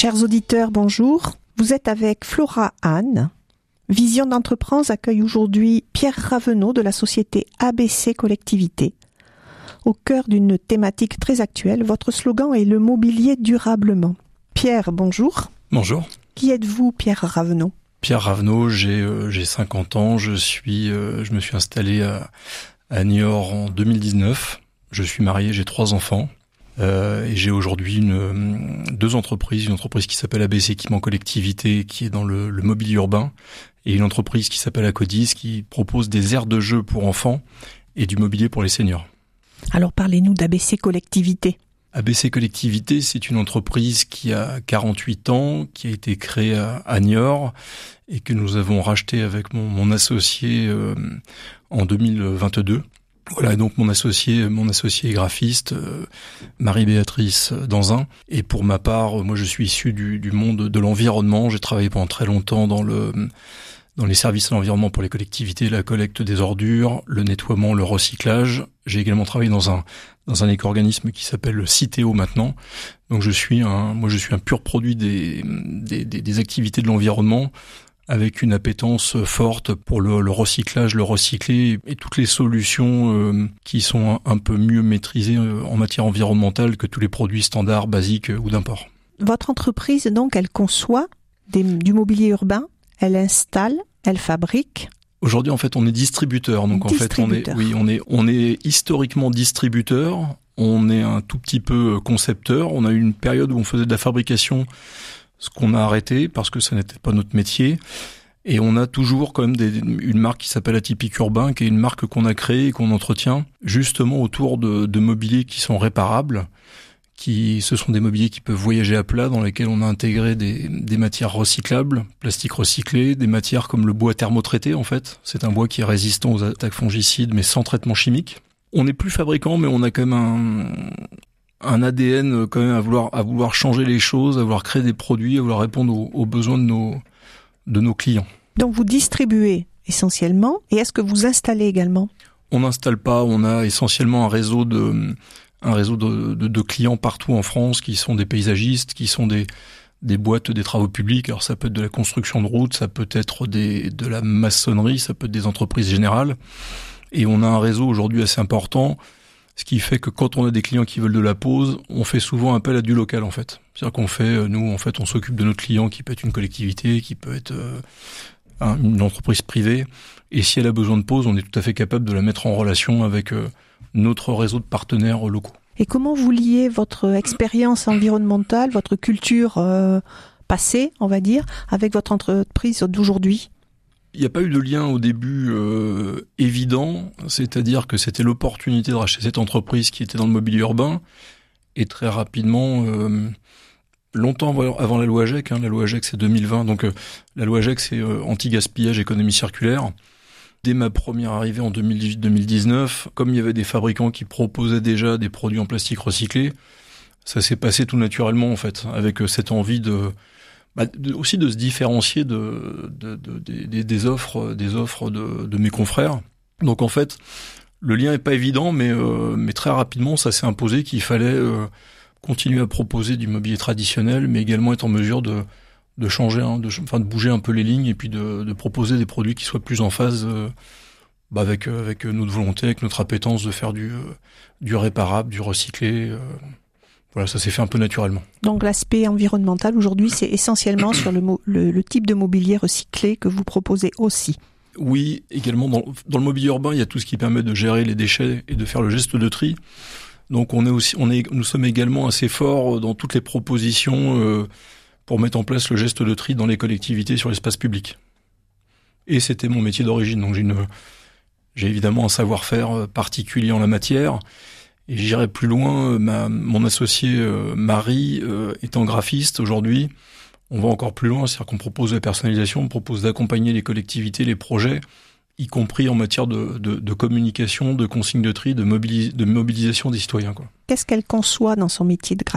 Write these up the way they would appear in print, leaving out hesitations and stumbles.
Chers auditeurs, bonjour. Vous êtes avec Flora Anne. Vision d'Entreprendre accueille aujourd'hui Pierre Ravenot de la société ABC Collectivité. Au cœur d'une thématique très actuelle, votre slogan est le mobilier durablement. Pierre, bonjour. Bonjour. Qui êtes-vous, Pierre Ravenot ? Pierre Ravenot, j'ai 50 ans, je me suis installé à Niort en 2019. Je suis marié, j'ai 3 enfants. Et j'ai aujourd'hui deux entreprises, une entreprise qui s'appelle ABC Équipement Collectivité, qui est dans le mobilier urbain, et une entreprise qui s'appelle Acodis, qui propose des aires de jeu pour enfants et du mobilier pour les seniors. Alors parlez-nous d'ABC Collectivité. ABC Collectivité, c'est une entreprise qui a 48 ans, qui a été créée à Niort et que nous avons racheté avec mon associé en 2022. Voilà, donc mon associé est graphiste, Marie-Béatrice Danzin. Et pour ma part, moi je suis issu du monde de l'environnement. J'ai travaillé pendant très longtemps dans les services à l'environnement pour les collectivités, la collecte des ordures, le nettoiement, le recyclage. J'ai également travaillé dans un éco-organisme qui s'appelle le Citeo maintenant. Donc je suis un pur produit des activités de l'environnement, avec une appétence forte pour le recyclage, le recyclé et toutes les solutions qui sont un peu mieux maîtrisées en matière environnementale que tous les produits standards, basiques ou d'import. Votre entreprise, donc, elle conçoit du mobilier urbain, elle installe, elle fabrique. Aujourd'hui, en fait, on est distributeur. Donc, on est historiquement distributeur. On est un tout petit peu concepteur. On a eu une période où on faisait de la fabrication, ce qu'on a arrêté parce que ça n'était pas notre métier. Et on a toujours quand même une marque qui s'appelle Atypique Urbain, qui est une marque qu'on a créée et qu'on entretient justement autour de mobiliers qui sont réparables. Ce sont des mobiliers qui peuvent voyager à plat, dans lesquels on a intégré des matières recyclables, plastique recyclé, des matières comme le bois thermotraité en fait. C'est un bois qui est résistant aux attaques fongicides mais sans traitement chimique. On n'est plus fabricant, mais on a quand même un ADN quand même à vouloir changer les choses, à vouloir créer des produits, à vouloir répondre aux besoins de nos clients. Donc vous distribuez essentiellement, et est-ce que vous installez également ? On n'installe pas, on a essentiellement un réseau de clients partout en France qui sont des paysagistes, qui sont des boîtes des travaux publics. Alors ça peut être de la construction de routes, ça peut être de la maçonnerie, ça peut être des entreprises générales. Et on a un réseau aujourd'hui assez important, ce qui fait que quand on a des clients qui veulent de la pose, on fait souvent appel à du local en fait. C'est-à-dire on s'occupe de notre client qui peut être une collectivité, qui peut être une entreprise privée. Et si elle a besoin de pose, on est tout à fait capable de la mettre en relation avec notre réseau de partenaires locaux. Et comment vous liez votre expérience environnementale, votre culture passée, on va dire, avec votre entreprise d'aujourd'hui ? Il n'y a pas eu de lien au début évident, c'est-à-dire que c'était l'opportunité de racheter cette entreprise qui était dans le mobilier urbain, et très rapidement, longtemps avant la loi AGEC, la loi AGEC c'est 2020, donc la loi AGEC c'est anti-gaspillage, économie circulaire. Dès ma première arrivée en 2018-2019, comme il y avait des fabricants qui proposaient déjà des produits en plastique recyclé, ça s'est passé tout naturellement en fait, avec cette envie aussi de se différencier des offres de mes confrères. Donc en fait, le lien est pas évident, mais très rapidement, ça s'est imposé qu'il fallait continuer à proposer du mobilier traditionnel, mais également être en mesure de changer, de bouger un peu les lignes et puis de proposer des produits qui soient plus en phase avec notre volonté, avec notre appétence de faire du réparable, du recyclé. Voilà, ça s'est fait un peu naturellement. Donc l'aspect environnemental aujourd'hui, c'est essentiellement sur le type de mobilier recyclé que vous proposez aussi. Oui, également dans le mobilier urbain, il y a tout ce qui permet de gérer les déchets et de faire le geste de tri. Donc nous sommes également assez forts dans toutes les propositions pour mettre en place le geste de tri dans les collectivités sur l'espace public. Et c'était mon métier d'origine, donc j'ai évidemment un savoir-faire particulier en la matière. Et j'irai plus loin, mon associé Marie étant graphiste aujourd'hui, on va encore plus loin, c'est-à-dire qu'on propose la personnalisation, on propose d'accompagner les collectivités, les projets, y compris en matière de communication, de consigne de tri, de mobilisation des citoyens, quoi. Qu'est-ce qu'elle conçoit dans son métier de graphiste ?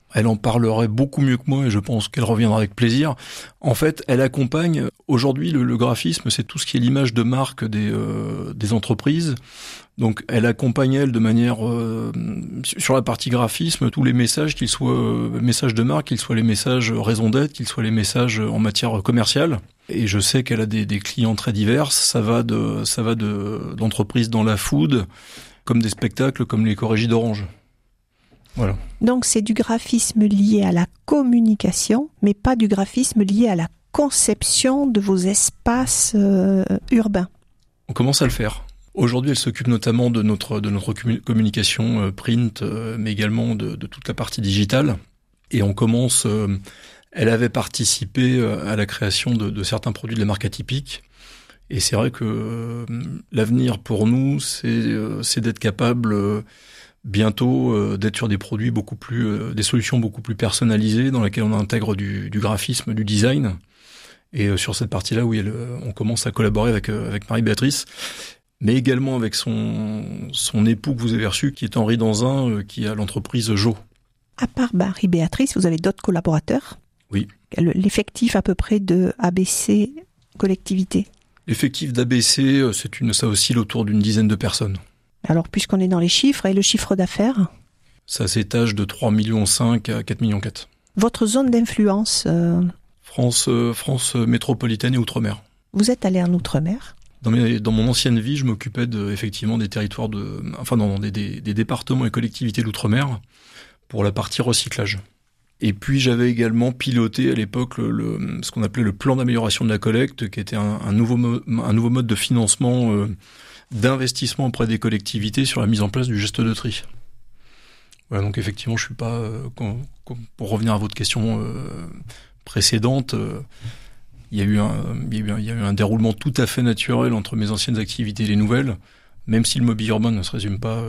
Elle en parlerait beaucoup mieux que moi et je pense qu'elle reviendra avec plaisir. En fait, elle accompagne, aujourd'hui le graphisme, c'est tout ce qui est l'image de marque des entreprises. Donc elle accompagne elle de manière, sur la partie graphisme, tous les messages, qu'ils soient messages de marque, qu'ils soient les messages raison d'être, qu'ils soient les messages en matière commerciale. Et je sais qu'elle a des clients très divers, ça va d'entreprises dans la food, comme des spectacles, comme l'éco-régie d'Orange. Voilà. Donc c'est du graphisme lié à la communication, mais pas du graphisme lié à la conception de vos espaces urbains. On commence à le faire. Aujourd'hui, elle s'occupe notamment de notre communication print, mais également de toute la partie digitale. Et on commence. Elle avait participé à la création de certains produits de la marque Atypique. Et c'est vrai que l'avenir pour nous, c'est d'être capable bientôt d'être sur des produits des solutions beaucoup plus personnalisées dans lesquelles on intègre du graphisme, du design. Et sur cette partie-là, oui, on commence à collaborer avec Marie-Béatrice, mais également avec son époux que vous avez reçu, qui est Henri Danzin, qui a l'entreprise Jo. À part Marie-Béatrice, vous avez d'autres collaborateurs ? Oui. L'effectif à peu près de ABC Collectivité ? L'effectif d'ABC, ça oscille autour d'une dizaine de personnes. Alors, puisqu'on est dans les chiffres, et le chiffre d'affaires ? Ça s'étage de 3,5 millions à 4,4 millions. Votre zone d'influence France métropolitaine et Outre-mer. Vous êtes allé en Outre-mer ? Dans mon ancienne vie, je m'occupais effectivement des territoires des départements et collectivités d'Outre-mer pour la partie recyclage. Et puis j'avais également piloté à l'époque ce qu'on appelait le plan d'amélioration de la collecte, qui était un nouveau mode de financement d'investissement auprès des collectivités sur la mise en place du geste de tri. Voilà, donc effectivement, je suis pas pour revenir à votre question précédente, il y a eu un déroulement tout à fait naturel entre mes anciennes activités et les nouvelles, même si le mobilier urbain ne se résume pas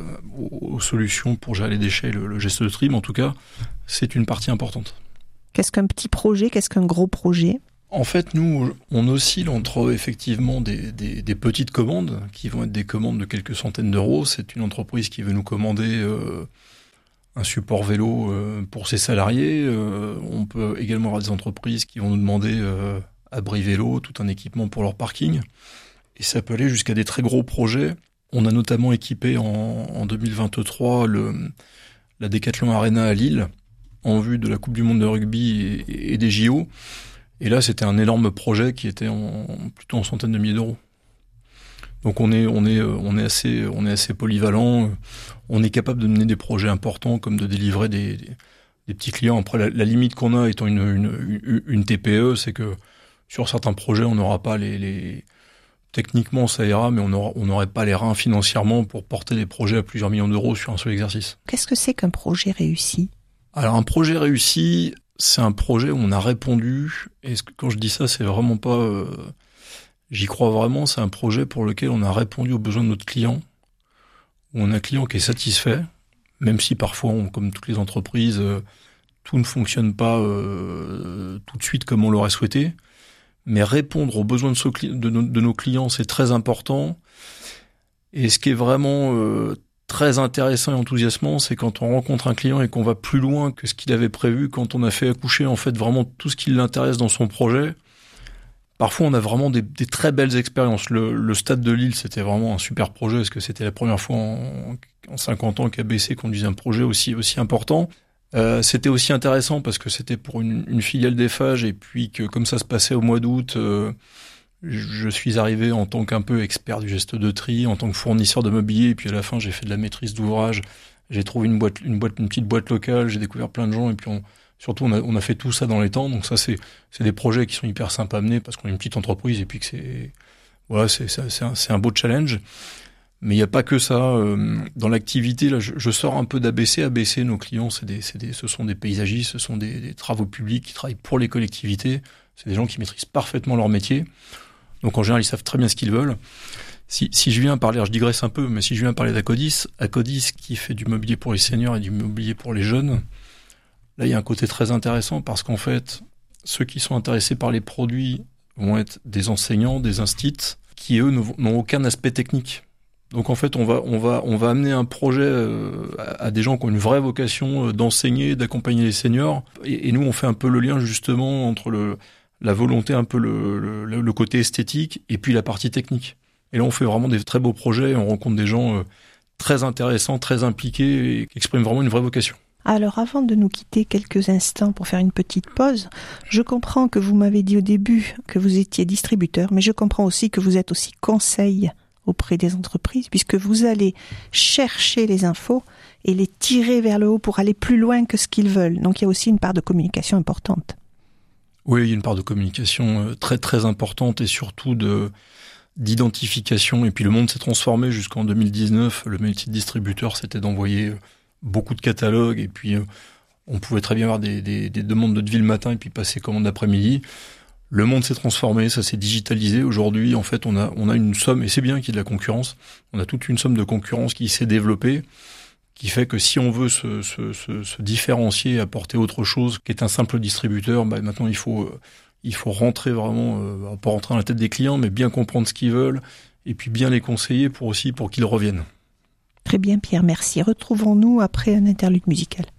aux solutions pour gérer les déchets, le geste de tri, mais en tout cas, c'est une partie importante. Qu'est-ce qu'un petit projet, qu'est-ce qu'un gros projet ? En fait, nous, on oscille entre effectivement des petites commandes, qui vont être des commandes de quelques centaines d'euros. C'est une entreprise qui veut nous commander un support vélo pour ses salariés. On peut également avoir des entreprises qui vont nous demander abri vélo, tout un équipement pour leur parking. Et ça peut aller jusqu'à des très gros projets. On a notamment équipé en 2023 la Decathlon Arena à Lille, en vue de la Coupe du Monde de rugby et des JO. Et là, c'était un énorme projet qui était plutôt en centaines de milliers d'euros. Donc on est assez polyvalent. On est capable de mener des projets importants, comme de délivrer des petits clients. Après, la limite qu'on a étant une TPE, c'est que sur certains projets, on n'aura pas techniquement, ça ira, mais on n'aurait pas les reins financièrement pour porter des projets à plusieurs millions d'euros sur un seul exercice. Qu'est-ce que c'est qu'un projet réussi ? Alors un projet réussi, c'est un projet où on a répondu, et quand je dis ça, c'est vraiment pas... j'y crois vraiment, c'est un projet pour lequel on a répondu aux besoins de notre client, où on a un client qui est satisfait, même si parfois, comme toutes les entreprises, tout ne fonctionne pas tout de suite comme on l'aurait souhaité, mais répondre aux besoins de nos clients, c'est très important. Et ce qui est vraiment très intéressant et enthousiasmant, c'est quand on rencontre un client et qu'on va plus loin que ce qu'il avait prévu, quand on a fait accoucher en fait vraiment tout ce qui l'intéresse dans son projet. Parfois, on a vraiment des très belles expériences. Le stade de Lille, c'était vraiment un super projet, parce que c'était la première fois en 50 ans qu'ABC conduisait un projet aussi important. C'était aussi intéressant parce que c'était pour une filiale d'Eiffage, et puis que comme ça se passait au mois d'août, je suis arrivé en tant qu'un peu expert du geste de tri, en tant que fournisseur de mobilier, et puis à la fin j'ai fait de la maîtrise d'ouvrage, j'ai trouvé une petite boîte locale, j'ai découvert plein de gens, et puis surtout on a fait tout ça dans les temps. Donc ça c'est des projets qui sont hyper sympas à mener parce qu'on est une petite entreprise, et puis que c'est un beau challenge. Mais il n'y a pas que ça. Dans l'activité, là, je sors un peu d'ABC. ABC, nos clients, ce sont des paysagistes, ce sont des travaux publics qui travaillent pour les collectivités. C'est des gens qui maîtrisent parfaitement leur métier. Donc en général, ils savent très bien ce qu'ils veulent. Si je viens parler, je digresse un peu, mais si je viens parler d'Acodis qui fait du mobilier pour les seniors et du mobilier pour les jeunes, là, il y a un côté très intéressant parce qu'en fait, ceux qui sont intéressés par les produits vont être des enseignants, des instits, qui eux n'ont aucun aspect technique. Donc en fait, on va amener un projet à des gens qui ont une vraie vocation d'enseigner, d'accompagner les seniors. Et nous, on fait un peu le lien justement entre la volonté, un peu le côté esthétique, et puis la partie technique. Et là, on fait vraiment des très beaux projets. On rencontre des gens très intéressants, très impliqués, et qui expriment vraiment une vraie vocation. Alors avant de nous quitter quelques instants pour faire une petite pause, je comprends que vous m'avez dit au début que vous étiez distributeur, mais je comprends aussi que vous êtes aussi conseil auprès des entreprises, puisque vous allez chercher les infos et les tirer vers le haut pour aller plus loin que ce qu'ils veulent. Donc il y a aussi une part de communication importante. Oui, il y a une part de communication très très importante et surtout d'identification. Et puis le monde s'est transformé jusqu'en 2019. Le métier de distributeur, c'était d'envoyer beaucoup de catalogues, et puis on pouvait très bien avoir des demandes de devis le matin et puis passer commande d'après-midi. Le monde s'est transformé, ça s'est digitalisé. Aujourd'hui, en fait, on a une somme, et c'est bien qu'il y ait de la concurrence, on a toute une somme de concurrence qui s'est développée, qui fait que si on veut se différencier, apporter autre chose qu'est un simple distributeur, maintenant il faut rentrer vraiment, pas rentrer dans la tête des clients, mais bien comprendre ce qu'ils veulent, et puis bien les conseiller pour qu'ils reviennent. Très bien Pierre, merci. Retrouvons-nous après un interlude musical.